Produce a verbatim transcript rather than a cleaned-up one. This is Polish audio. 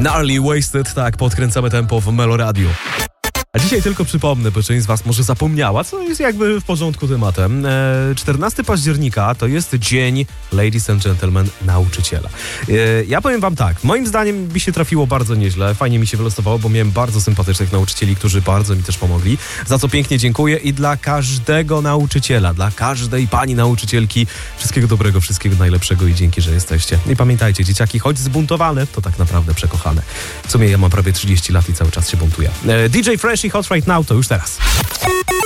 Gnarly Wasted, tak, podkręcamy tempo w Meloradiu. A dzisiaj tylko przypomnę, bo część z was może zapomniała, co jest jakby w porządku tematem. czternastego października to jest dzień, ladies and gentlemen, nauczyciela. Ja powiem wam tak, moim zdaniem mi się trafiło bardzo nieźle, fajnie mi się wylosowało, bo miałem bardzo sympatycznych nauczycieli, którzy bardzo mi też pomogli, za co pięknie dziękuję i dla każdego nauczyciela, dla każdej pani nauczycielki wszystkiego dobrego, wszystkiego najlepszego i dzięki, że jesteście. I pamiętajcie, dzieciaki, choć zbuntowane, to tak naprawdę przekochane. W sumie ja mam prawie trzydzieści lat i cały czas się buntuję. D J Fresh i Hot Right Now to już teraz.